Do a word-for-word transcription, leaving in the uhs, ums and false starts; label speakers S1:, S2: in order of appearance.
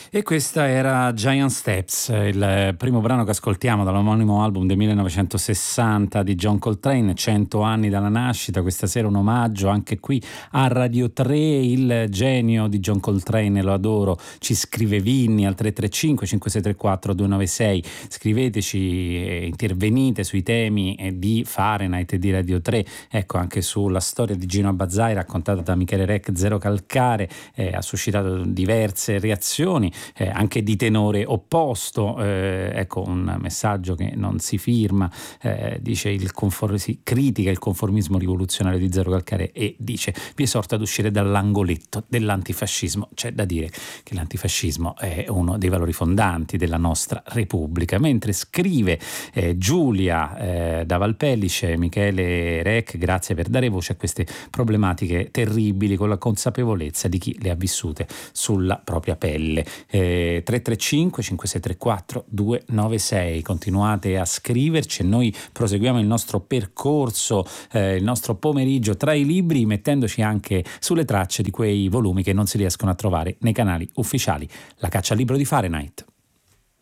S1: E questa era Giant Steps, il primo brano che ascoltiamo dall'omonimo album del millenovecentosessanta di John Coltrane, cento anni dalla nascita. Questa sera un omaggio anche qui a Radio tre, il genio di John Coltrane, lo adoro. Ci scrive Vinni al tre tre cinque cinque sei tre quattro due nove sei, scriveteci e intervenite sui temi di Fahrenheit e di Radio tre, ecco, anche sulla storia di Gino Abazzai raccontata da Michele Rec, Zero Calcare, eh, ha suscitato diverse reazioni, Eh, anche di tenore opposto, eh, ecco un messaggio che non si firma, eh, dice il conform- si critica il conformismo rivoluzionario di Zero Calcare e dice: vi esorto ad uscire dall'angoletto dell'antifascismo. C'è da dire che l'antifascismo è uno dei valori fondanti della nostra Repubblica. Mentre scrive eh, Giulia eh, da Valpellice: Michele Rec, grazie per dare voce a queste problematiche terribili con la consapevolezza di chi le ha vissute sulla propria pelle. Eh, tre tre cinque cinque sei tre quattro due nove sei, continuate a scriverci e noi proseguiamo il nostro percorso, eh, il nostro pomeriggio tra i libri, mettendoci anche sulle tracce di quei volumi che non si riescono a trovare nei canali ufficiali. La caccia al libro di Fahrenheit.